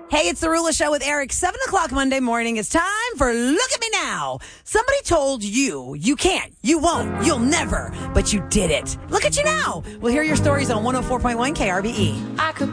Hey, it's the Rula Show with Eric. 7 o'clock Monday morning. It's time for Look at Me Now. Somebody told you can't, you won't, you'll never, but you did it. Look at you now. We'll hear your stories on 104.1 KRBE.